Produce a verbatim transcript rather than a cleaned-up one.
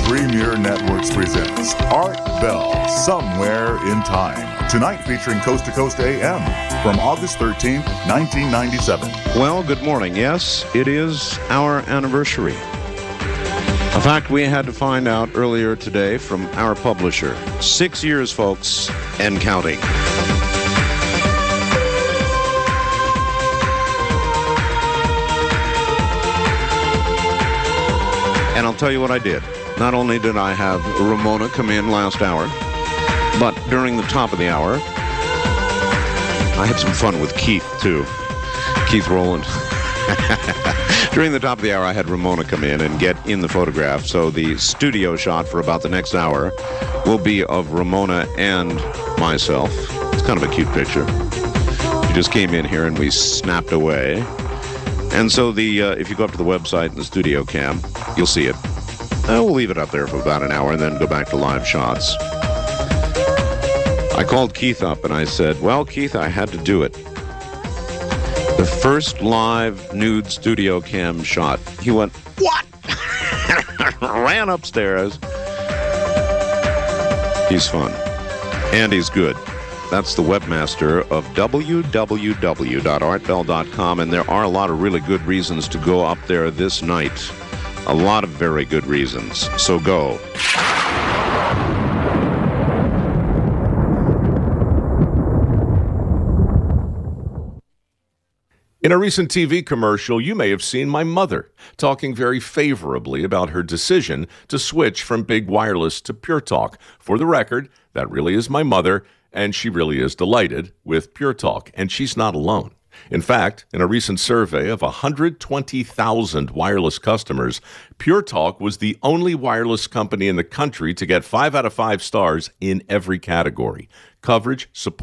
Premier Networks presents Art Bell, Somewhere in Time. Tonight featuring Coast to Coast A M from August thirteenth, nineteen ninety-seven. Well, good morning. Yes, it is our anniversary. A fact we had to find out earlier today from our publisher. Six years, folks, and counting. And I'll tell you what I did. Not only did I have Ramona come in last hour, but during the top of the hour, I had some fun with Keith, too. Keith Rowland. During the top of the hour, I had Ramona come in and get in the photograph. So the studio shot for about the next hour will be of Ramona and myself. It's kind of a cute picture. She just came in here and we snapped away. And so the uh, if you go up to the website and the studio cam, you'll see it. Uh, we'll leave it up there for about an hour and then go back to live shots. I called Keith up and I said, well, Keith, I had to do it. The first live nude studio cam shot. He went, what? Ran upstairs. He's fun. And he's good. That's the webmaster of w w w dot art bell dot com, and there are a lot of really good reasons to go up there this night. A lot of very good reasons. So go. In a recent T V commercial, you may have seen my mother talking very favorably about her decision to switch from Big Wireless to Pure Talk. For the record, that really is my mother, and she really is delighted with Pure Talk, and she's not alone. In fact, in a recent survey of one hundred twenty thousand wireless customers, Pure Talk was the only wireless company in the country to get five out of five stars in every category: coverage, support,